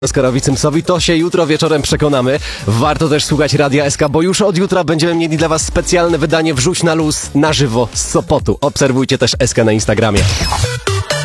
Skarowicym-Sowi, to się jutro wieczorem przekonamy. Warto też słuchać Radia SK, bo już od jutra będziemy mieli dla Was specjalne wydanie Wrzuć na luz na żywo z Sopotu. Obserwujcie też SK na Instagramie.